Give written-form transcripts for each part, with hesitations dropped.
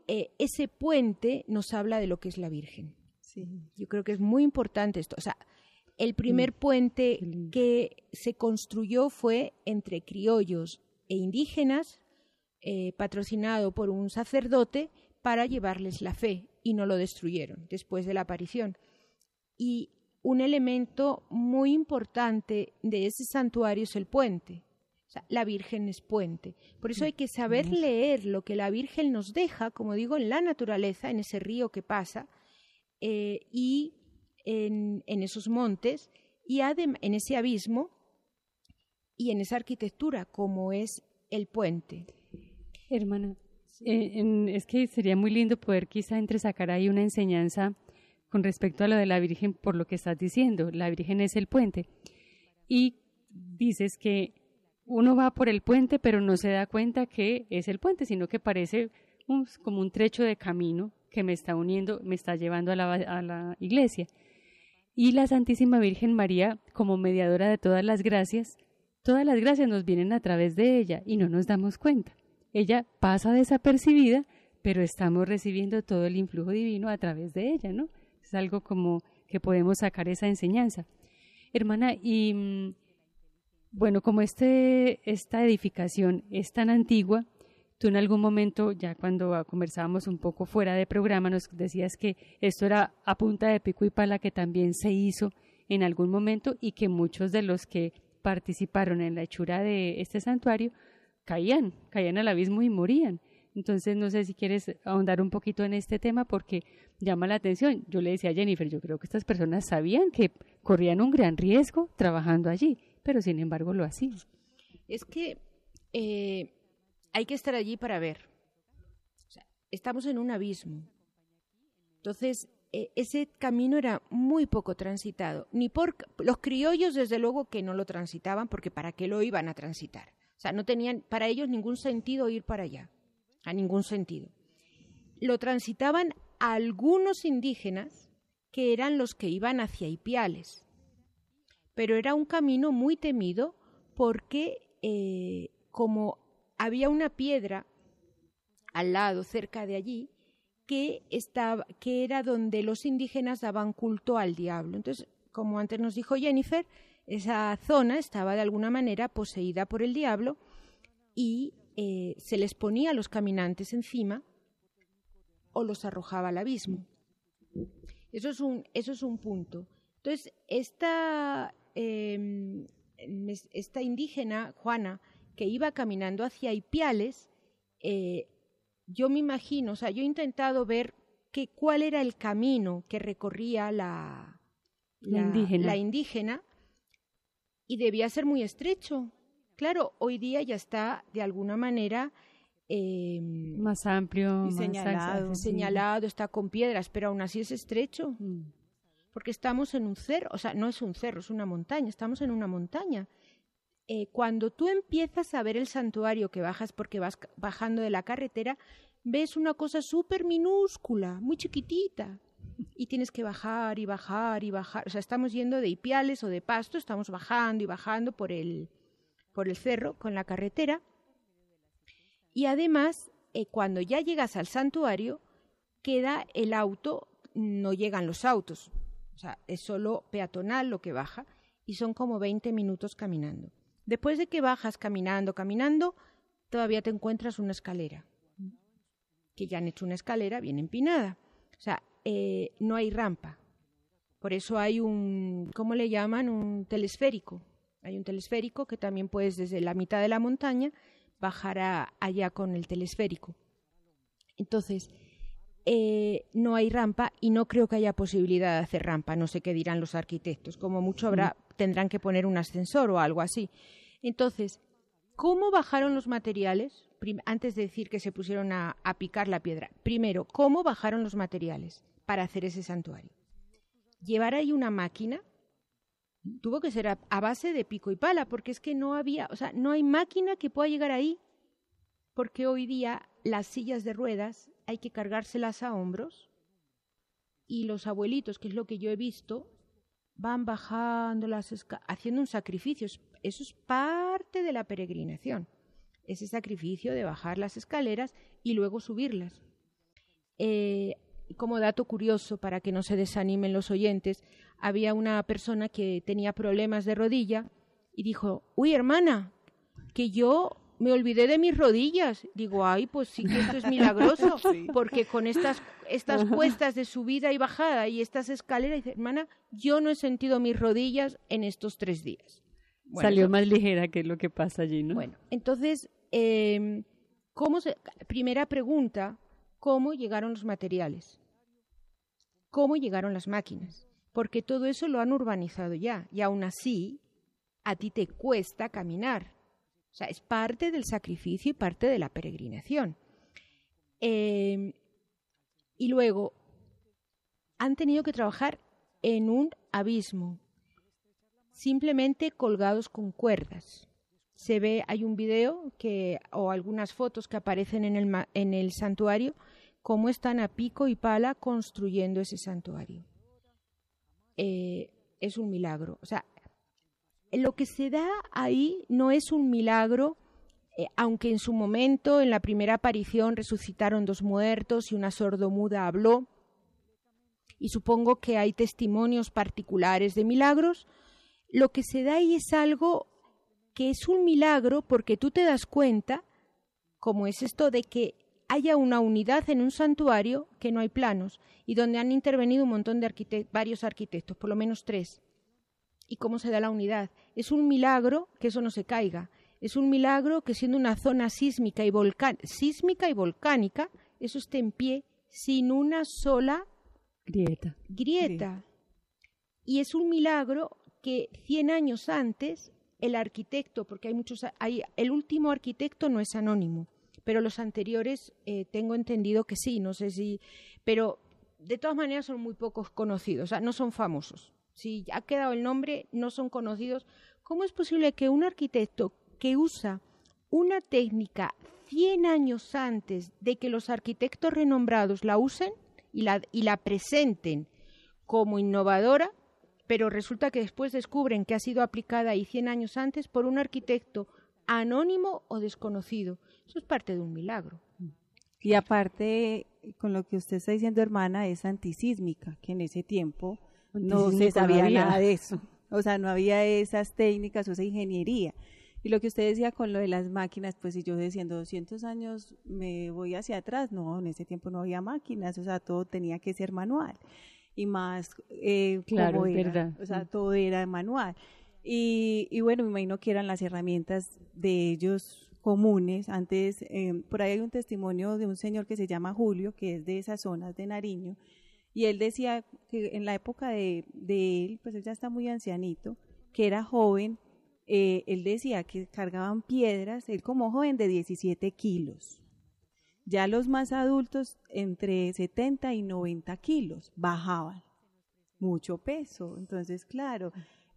ese puente nos habla de lo que es la Virgen. Sí. Yo creo que es muy importante esto. O sea, el primer puente que se construyó fue entre criollos e indígenas, patrocinado por un sacerdote para llevarles la fe, y no lo destruyeron después de la aparición. Y un elemento muy importante de ese santuario es el puente. O sea, la Virgen es puente. Por eso hay que saber leer lo que la Virgen nos deja, como digo, en la naturaleza, en ese río que pasa, y en esos montes, y en ese abismo, y en esa arquitectura, como es el puente. Hermana, es que sería muy lindo poder quizá entresacar ahí una enseñanza con respecto a lo de la Virgen, por lo que estás diciendo. La Virgen es el puente. Y dices que uno va por el puente, pero no se da cuenta que es el puente, sino que parece como un trecho de camino que me está uniendo, me está llevando a la iglesia. Y la Santísima Virgen María, como mediadora de todas las gracias nos vienen a través de ella y no nos damos cuenta. Ella pasa desapercibida, pero estamos recibiendo todo el influjo divino a través de ella, ¿no? Es algo como que podemos sacar esa enseñanza. Hermana, y bueno, como esta edificación es tan antigua, tú en algún momento, ya cuando conversábamos un poco fuera de programa, nos decías que esto era a punta de pico y pala, que también se hizo en algún momento y que muchos de los que participaron en la hechura de este santuario caían al abismo y morían. Entonces, no sé si quieres ahondar un poquito en este tema porque llama la atención. Yo le decía a Jennifer, yo creo que estas personas sabían que corrían un gran riesgo trabajando allí, pero sin embargo lo hacían. Es que hay que estar allí para ver. O sea, estamos en un abismo. Entonces, ese camino era muy poco transitado. Ni por los criollos, desde luego, que no lo transitaban, porque ¿para qué lo iban a transitar? O sea, no tenían para ellos ningún sentido ir para allá. A ningún sentido. Lo transitaban algunos indígenas que eran los que iban hacia Ipiales. Pero era un camino muy temido porque como había una piedra al lado, cerca de allí, que era donde los indígenas daban culto al diablo. Entonces, como antes nos dijo Jennifer, esa zona estaba de alguna manera poseída por el diablo y se les ponía a los caminantes encima o los arrojaba al abismo. Eso es un punto. Entonces, esta indígena, Juana, que iba caminando hacia Ipiales, yo me imagino, o sea, yo he intentado ver cuál era el camino que recorría la indígena, y debía ser muy estrecho. Claro, hoy día ya está de alguna manera más amplio, señalado, está con piedras, pero aún así es estrecho, porque estamos en un cerro, o sea, no es un cerro, es una montaña, estamos en una montaña. Cuando tú empiezas a ver el santuario, que bajas porque vas bajando de la carretera, ves una cosa súper minúscula, muy chiquitita, y tienes que bajar y bajar y bajar. O sea, estamos yendo de Ipiales o de Pasto, estamos bajando y bajando por el cerro con la carretera. Y además, cuando ya llegas al santuario, queda el auto, no llegan los autos. O sea, es solo peatonal lo que baja y son como 20 minutos caminando. Después de que bajas caminando, todavía te encuentras una escalera, que ya han hecho una escalera bien empinada. O sea, no hay rampa. Por eso hay ¿cómo le llaman? Un telesférico. Hay un telesférico que también puedes desde la mitad de la montaña bajar allá con el telesférico. Entonces, no hay rampa y no creo que haya posibilidad de hacer rampa. No sé qué dirán los arquitectos. Como mucho tendrán que poner un ascensor o algo así. Entonces, ¿cómo bajaron los materiales? Antes de decir que se pusieron a picar la piedra. Primero, ¿cómo bajaron los materiales para hacer ese santuario? Llevar ahí una máquina tuvo que ser a base de pico y pala, porque es que no hay máquina que pueda llegar ahí, porque hoy día las sillas de ruedas hay que cargárselas a hombros y los abuelitos, que es lo que yo he visto, van bajando haciendo un sacrificio. Eso es parte de la peregrinación, ese sacrificio de bajar las escaleras y luego subirlas. Como dato curioso, para que no se desanimen los oyentes, había una persona que tenía problemas de rodilla y dijo, uy, hermana, que yo me olvidé de mis rodillas. Digo, ay, pues sí que esto es milagroso, sí. Porque con estas cuestas de subida y bajada y estas escaleras, dice, hermana, yo no he sentido mis rodillas en estos 3 días. Bueno, salió más ligera, que es lo que pasa allí, ¿no? Bueno, entonces, primera pregunta, ¿cómo llegaron los materiales? ¿Cómo llegaron las máquinas? Porque todo eso lo han urbanizado ya, y aún así, a ti te cuesta caminar. O sea, es parte del sacrificio y parte de la peregrinación. Y luego, han tenido que trabajar en un abismo, simplemente colgados con cuerdas. Se ve, hay un video o algunas fotos que aparecen en el santuario, cómo están a pico y pala construyendo ese santuario. Es un milagro. O sea, lo que se da ahí no es un milagro, aunque en su momento, en la primera aparición, resucitaron 2 muertos y una sordomuda habló, y supongo que hay testimonios particulares de milagros. Lo que se da ahí es algo que es un milagro porque tú te das cuenta, como es esto de que haya una unidad en un santuario que no hay planos y donde han intervenido un montón de varios arquitectos, por lo menos 3. ¿Y cómo se da la unidad? Es un milagro que eso no se caiga. Es un milagro que siendo una zona sísmica y volcánica, eso esté en pie sin una sola grieta. Y es un milagro que 100 años antes el arquitecto, porque el último arquitecto no es anónimo, pero los anteriores tengo entendido que sí, no sé si, pero de todas maneras son muy pocos conocidos, o sea, no son famosos. Si ha quedado el nombre, no son conocidos. ¿Cómo es posible que un arquitecto que usa una técnica 100 años antes de que los arquitectos renombrados la usen y la presenten como innovadora, pero resulta que después descubren que ha sido aplicada ahí 100 años antes por un arquitecto anónimo o desconocido? Eso es parte de un milagro. Y aparte, con lo que usted está diciendo, hermana, es antisísmica, que en ese tiempo no se sabía nada de eso. O sea, no había esas técnicas o esa ingeniería. Y lo que usted decía con lo de las máquinas, pues si yo diciendo 200 años me voy hacia atrás, no, en ese tiempo no había máquinas, o sea, todo tenía que ser manual. Y más claro, como era, verdad. O sea, todo era manual. Y bueno, me imagino que eran las herramientas de ellos comunes. Antes, por ahí hay un testimonio de un señor que se llama Julio, que es de esas zonas de Nariño, y él decía que en la época de él, pues él ya está muy ancianito, que era joven, él decía que cargaban piedras, él como joven de 17 kilos. Ya los más adultos entre 70 y 90 kilos bajaban, mucho peso. Entonces, claro,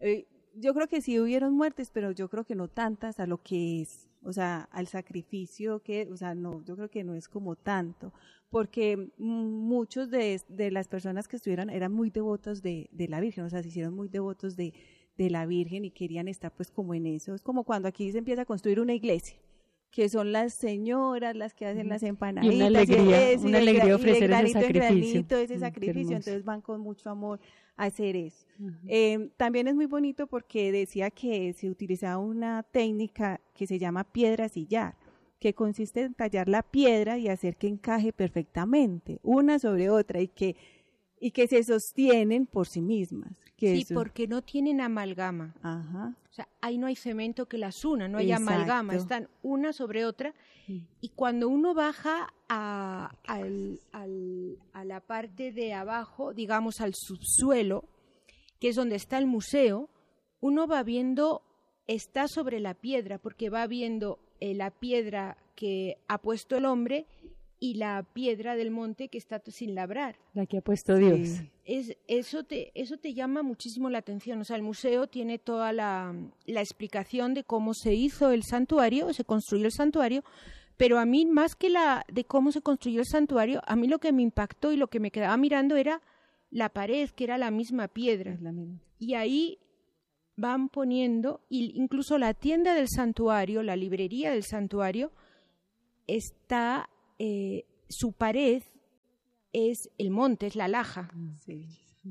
yo creo que sí hubieron muertes, pero yo creo que no tantas a lo que es, o sea, al sacrificio o sea, no, yo creo que no es como tanto, porque muchos de las personas que estuvieron eran muy devotos de la Virgen, o sea, se hicieron muy devotos de la Virgen y querían estar pues como en eso. Es como cuando aquí se empieza a construir una iglesia, que son las señoras las que hacen las empanaditas. Y una alegría ofrecer ese sacrificio. Ese sacrificio, entonces van con mucho amor a hacer eso. También es muy bonito porque decía que se utilizaba una técnica que se llama piedra sillar, que consiste en tallar la piedra y hacer que encaje perfectamente, una sobre otra, y que se sostienen por sí mismas. Sí, porque no tienen amalgama. Ajá. O sea, ahí no hay cemento que las una, no hay amalgama, están una sobre otra. Y cuando uno baja a la parte de abajo, digamos al subsuelo, que es donde está el museo, uno va viendo, está sobre la piedra, porque va viendo la piedra que ha puesto el hombre y la piedra del monte que está sin labrar. La que ha puesto Dios. Sí. Eso te llama muchísimo la atención. O sea, el museo tiene toda la explicación de cómo se hizo el santuario, se construyó el santuario, pero a mí, más que de cómo se construyó el santuario, a mí lo que me impactó y lo que me quedaba mirando era la pared, que era la misma piedra. Es la misma. Y ahí van poniendo, incluso la tienda del santuario, la librería del santuario, está... su pared es el monte, es la laja. Sí.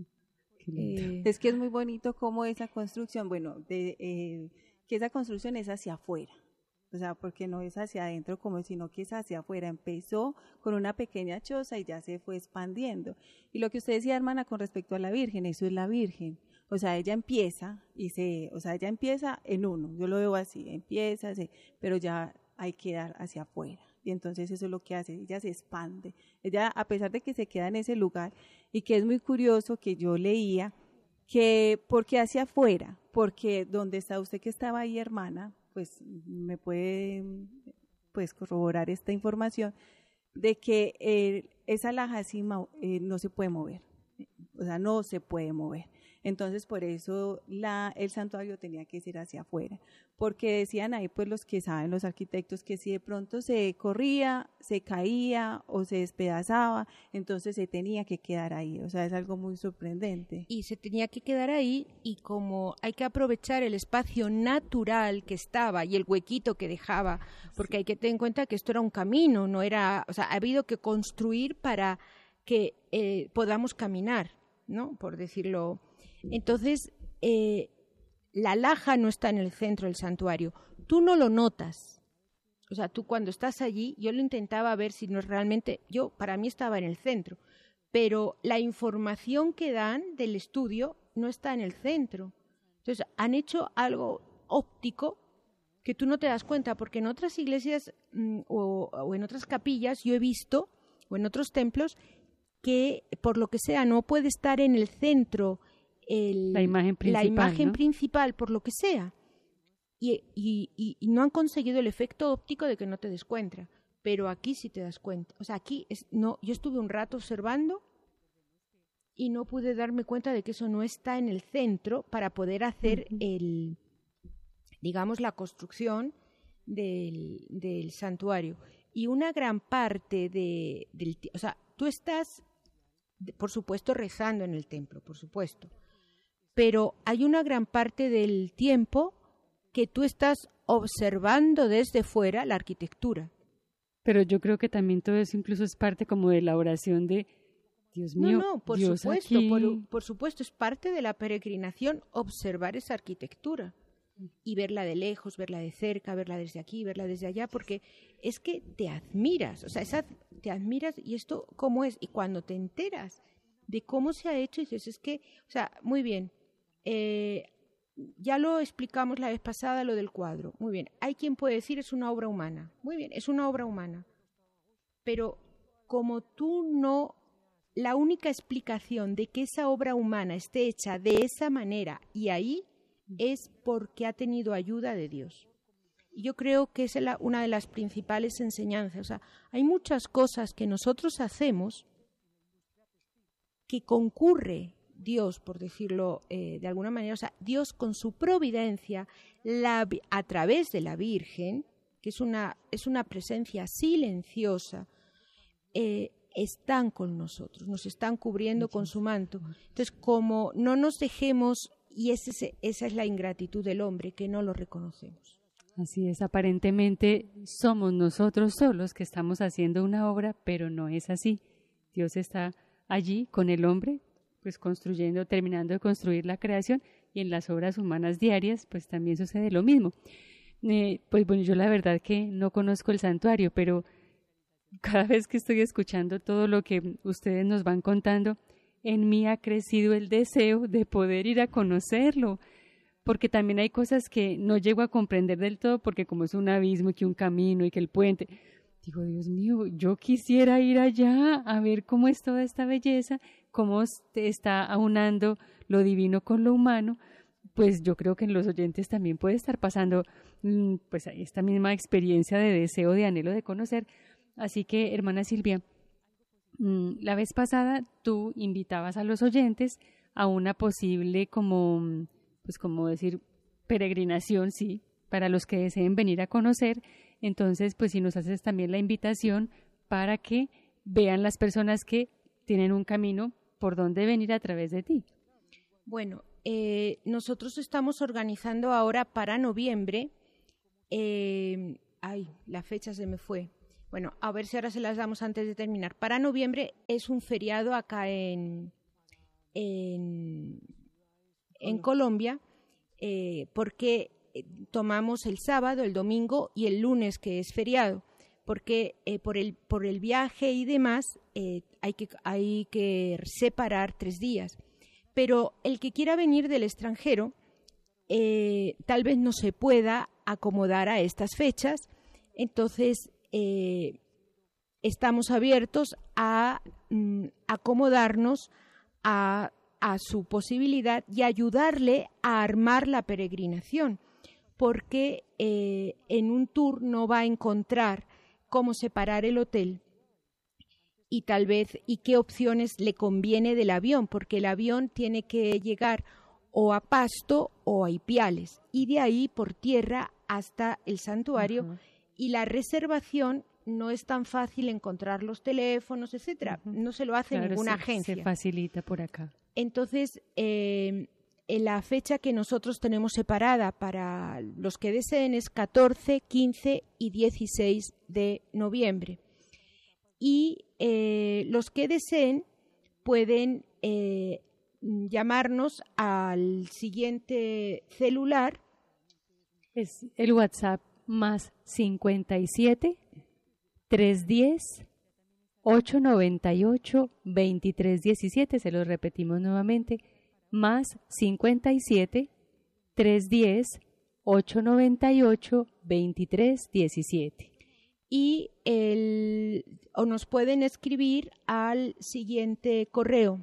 Es que es muy bonito cómo esa construcción, que esa construcción es hacia afuera. O sea, porque no es hacia adentro sino que es hacia afuera. Empezó con una pequeña choza y ya se fue expandiendo. Y lo que usted decía, hermana, con respecto a la Virgen, eso es la Virgen. O sea, ella empieza ella empieza en uno. Yo lo veo así, pero ya hay que dar hacia afuera. Y entonces eso es lo que hace, ella se expande. Ella, a pesar de que se queda en ese lugar, y que es muy curioso que yo leía, que porque hacia afuera, porque donde está usted que estaba ahí, hermana, pues me puede pues corroborar esta información, de que esa laja encima no se puede mover, o sea, no se puede mover. Entonces, por eso el santuario tenía que ser hacia afuera, porque decían ahí pues los que saben, los arquitectos, que si de pronto se corría, se caía o se despedazaba, entonces se tenía que quedar ahí. O sea, es algo muy sorprendente. Y se tenía que quedar ahí, y como hay que aprovechar el espacio natural que estaba y el huequito que dejaba, porque hay que tener en cuenta que esto era un camino, no era, o sea, ha habido que construir para que podamos caminar, ¿no? Por decirlo. Entonces, la laja no está en el centro del santuario. Tú no lo notas. O sea, tú cuando estás allí, yo lo intentaba ver si no es realmente, para mí estaba en el centro, pero la información que dan del estudio no está en el centro. Entonces, han hecho algo óptico que tú no te das cuenta, porque en otras iglesias o en otras capillas yo he visto, o en otros templos, que por lo que sea no puede estar en el centro la imagen principal, por lo que sea. Y no han conseguido el efecto óptico de que no te des cuenta. Pero aquí sí te das cuenta. O sea, aquí yo estuve un rato observando y no pude darme cuenta de que eso no está en el centro para poder hacer la construcción del santuario. Y una gran parte o sea, tú estás, por supuesto, rezando en el templo, por supuesto. Pero hay una gran parte del tiempo que tú estás observando desde fuera la arquitectura. Pero yo creo que también todo eso incluso es parte como de la oración de Dios mío. No, por Dios supuesto, aquí. por supuesto, es parte de la peregrinación observar esa arquitectura y verla de lejos, verla de cerca, verla desde aquí, verla desde allá, porque es que te admiras, o sea, te admiras y esto cómo es, y cuando te enteras de cómo se ha hecho, dices, es que, o sea, muy bien, ya lo explicamos la vez pasada, lo del cuadro. Muy bien, hay quien puede decir es una obra humana. Muy bien, es una obra humana. Pero como la única explicación de que esa obra humana esté hecha de esa manera y ahí es porque ha tenido ayuda de Dios. Y yo creo que es una de las principales enseñanzas. O sea, hay muchas cosas que nosotros hacemos que concurre Dios, por decirlo de alguna manera, o sea, Dios con su providencia, a través de la Virgen, que es una presencia silenciosa, están con nosotros, nos están cubriendo con su manto. Entonces, como no nos dejemos, y esa es la ingratitud del hombre, que no lo reconocemos. Así es, aparentemente somos nosotros solos que estamos haciendo una obra, pero no es así. Dios está allí con el hombre, pues terminando de construir la creación, y en las obras humanas diarias, pues también sucede lo mismo. Pues bueno, yo la verdad que no conozco el santuario, pero cada vez que estoy escuchando todo lo que ustedes nos van contando, en mí ha crecido el deseo de poder ir a conocerlo, porque también hay cosas que no llego a comprender del todo, porque como es un abismo y que un camino y que el puente, digo, Dios mío, yo quisiera ir allá a ver cómo es toda esta belleza, cómo está aunando lo divino con lo humano. Pues yo creo que en los oyentes también puede estar pasando pues esta misma experiencia de deseo, de anhelo de conocer. Así que, hermana Silvia, la vez pasada tú invitabas a los oyentes a una posible como decir, peregrinación, sí, para los que deseen venir a conocer. Entonces, pues si nos haces también la invitación para que vean las personas que tienen un camino por donde venir a través de ti. Bueno, nosotros estamos organizando ahora para noviembre, la fecha se me fue, Bueno, a ver si ahora se las damos antes de terminar. Para noviembre es un feriado acá en Colombia, porque tomamos el sábado, el domingo y el lunes, que es feriado, porque por el viaje y demás hay que separar 3 días. Pero el que quiera venir del extranjero tal vez no se pueda acomodar a estas fechas, entonces estamos abiertos a acomodarnos a su posibilidad y ayudarle a armar la peregrinación, porque en un tour no va a encontrar cómo separar el hotel y tal vez y qué opciones le conviene del avión, porque el avión tiene que llegar o a Pasto o a Ipiales y de ahí por tierra hasta el santuario. Uh-huh. Y la reservación no es tan fácil, encontrar los teléfonos, etcétera. Uh-huh. No se lo hace ninguna agencia. Se facilita por acá. Entonces, la fecha que nosotros tenemos separada para los que deseen es 14, 15 y 16 de noviembre. Y los que deseen pueden llamarnos al siguiente celular. Es el WhatsApp más 57 310 898 2317, se lo repetimos nuevamente, más 57 310 898 2317. Y o nos pueden escribir al siguiente correo: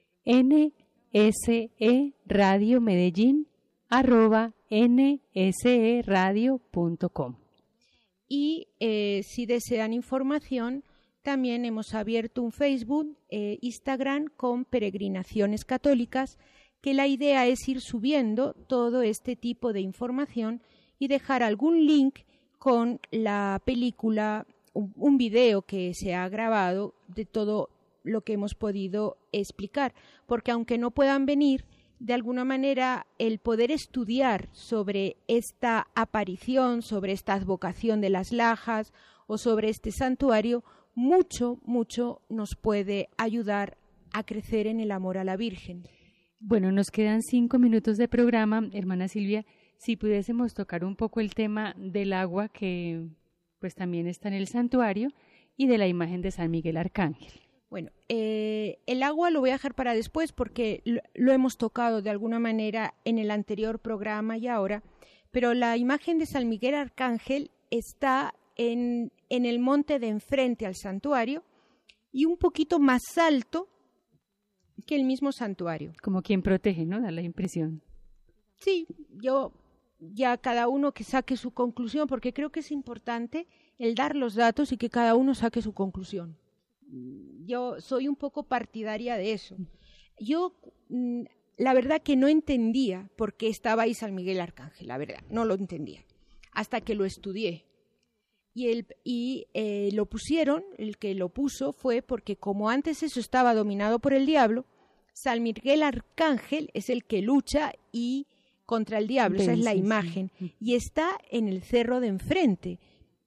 nseradiomedellin@nseradio.com. Y si desean información, también hemos abierto un Facebook, Instagram con Peregrinaciones Católicas, que la idea es ir subiendo todo este tipo de información y dejar algún link con la película, un video que se ha grabado de todo lo que hemos podido explicar, porque aunque no puedan venir, de alguna manera el poder estudiar sobre esta aparición, sobre esta advocación de las Lajas o sobre este santuario, mucho nos puede ayudar a crecer en el amor a la Virgen. Bueno, nos quedan 5 minutos de programa, hermana Silvia. Si pudiésemos tocar un poco el tema del agua, que pues también está en el santuario, y de la imagen de San Miguel Arcángel. Bueno, el agua lo voy a dejar para después porque lo hemos tocado de alguna manera en el anterior programa y ahora, pero la imagen de San Miguel Arcángel está en el monte de enfrente al santuario y un poquito más alto que el mismo santuario. Como quien protege, ¿no? Da la impresión. Sí, ya cada uno que saque su conclusión, porque creo que es importante el dar los datos y que cada uno saque su conclusión. Yo soy un poco partidaria de eso. Yo, la verdad que no entendía por qué estaba ahí San Miguel Arcángel, la verdad, no lo entendía, hasta que lo estudié. Y lo pusieron, el que lo puso fue porque como antes eso estaba dominado por el diablo, San Miguel Arcángel es el que lucha y contra el diablo, esa es la imagen, y está en el cerro de enfrente.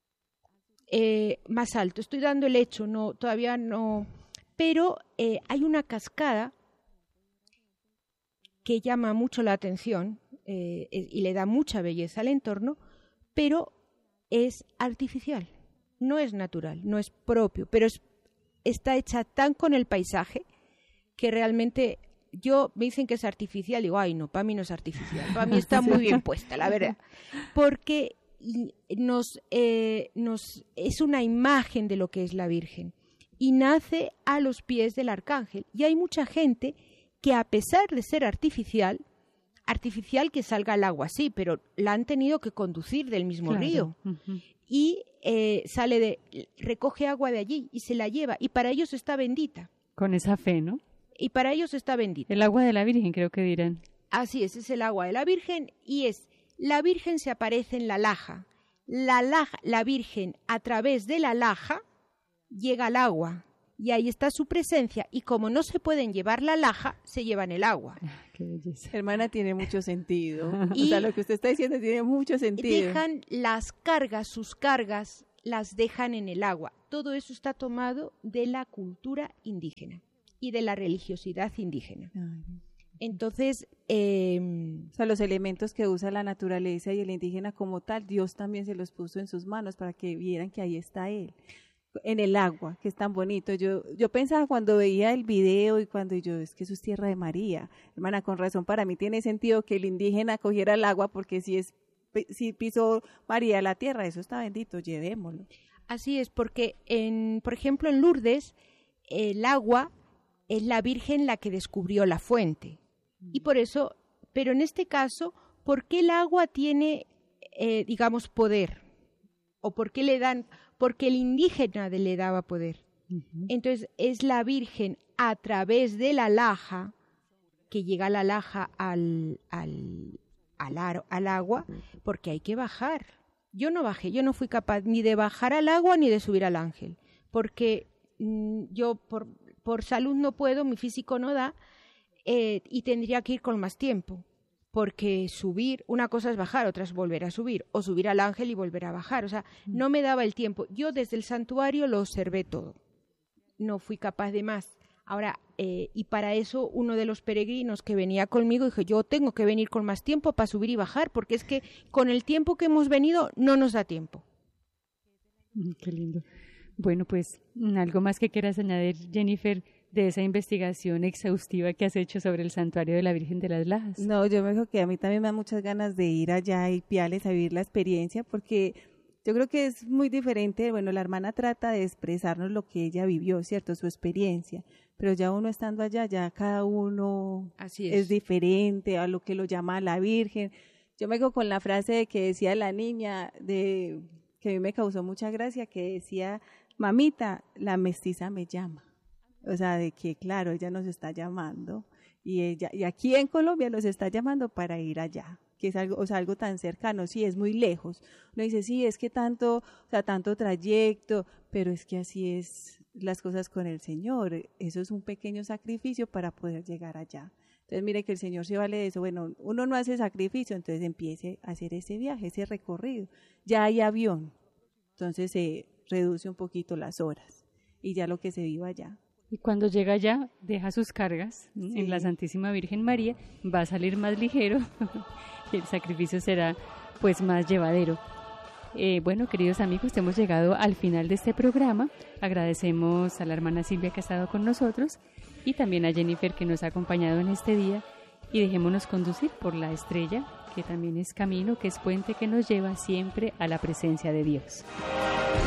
Más alto, estoy dando el hecho, no, todavía no, pero hay una cascada que llama mucho la atención y le da mucha belleza al entorno, pero es artificial, no es natural, no es propio, pero está hecha tan con el paisaje que realmente me dicen que es artificial, digo, ay no, para mí no es artificial, para mí está muy bien puesta, la verdad, porque es una imagen de lo que es la Virgen y nace a los pies del Arcángel. Y hay mucha gente que, a pesar de ser artificial que salga el agua, sí, pero la han tenido que conducir del mismo río. Uh-huh. Y recoge agua de allí y se la lleva, y para ellos está bendita. Con esa fe, ¿no? Y para ellos está bendita. El agua de la Virgen, creo que dirán. Así es el agua de la Virgen, y la Virgen se aparece en la laja. La Virgen, a través de la laja, llega al agua. Y ahí está su presencia. Y como no se pueden llevar la laja, se llevan el agua. Qué belleza. Hermana, tiene mucho sentido. O sea, lo que usted está diciendo tiene mucho sentido. Dejan sus cargas las dejan en el agua. Todo eso está tomado de la cultura indígena y de la religiosidad indígena. Entonces, o sea, los elementos que usa la naturaleza y el indígena como tal, Dios también se los puso en sus manos para que vieran que ahí está Él, en el agua, que es tan bonito. Yo pensaba cuando veía el video y cuando es que eso es tierra de María. Hermana, con razón, para mí tiene sentido que el indígena cogiera el agua, porque si pisó María la tierra, eso está bendito, llevémoslo. Así es, porque por ejemplo en Lourdes, el agua es la Virgen la que descubrió la fuente. Y por eso, pero en este caso, ¿por qué el agua tiene, digamos, poder? ¿O por qué le dan? Porque el indígena le daba poder. Entonces, es la Virgen a través de la laja, que llega la laja al agua, porque hay que bajar. Yo no bajé, yo no fui capaz ni de bajar al agua ni de subir al ángel, porque yo por salud no puedo, mi físico no da, y tendría que ir con más tiempo, porque subir, una cosa es bajar, otra es volver a subir, o subir al ángel y volver a bajar, o sea, no me daba el tiempo. Yo desde el santuario lo observé todo, no fui capaz de más. Ahora, y para eso uno de los peregrinos que venía conmigo dijo, yo tengo que venir con más tiempo para subir y bajar, porque es que con el tiempo que hemos venido no nos da tiempo. Qué lindo. Bueno, pues algo más que quieras añadir, Jennifer, de esa investigación exhaustiva que has hecho sobre el santuario de la Virgen de las Lajas. No, yo me digo que a mí también me da muchas ganas de ir allá a Ipiales a vivir la experiencia, porque yo creo que es muy diferente. Bueno, la hermana trata de expresarnos lo que ella vivió, ¿cierto? Su experiencia, pero ya uno estando allá, ya cada uno es diferente a lo que lo llama la Virgen. Yo me digo con la frase de que decía la niña, que a mí me causó mucha gracia, que decía, mamita, la mestiza me llama. O sea, de que claro, ella nos está llamando y aquí en Colombia nos está llamando para ir allá, que es algo, o sea, algo tan cercano. Sí, es muy lejos. Uno dice, sí, es que tanto trayecto, pero es que así es las cosas con el Señor. Eso es un pequeño sacrificio para poder llegar allá. Entonces, mire que el Señor se vale de eso. Bueno, uno no hace sacrificio, entonces empiece a hacer ese viaje, ese recorrido. Ya hay avión, entonces se reduce un poquito las horas y ya lo que se viva allá. Y cuando llega allá, deja sus cargas en la Santísima Virgen María, va a salir más ligero y el sacrificio será pues más llevadero. Bueno, queridos amigos, hemos llegado al final de este programa. Agradecemos a la hermana Silvia que ha estado con nosotros y también a Jennifer que nos ha acompañado en este día, y dejémonos conducir por la estrella, que también es camino, que es puente que nos lleva siempre a la presencia de Dios.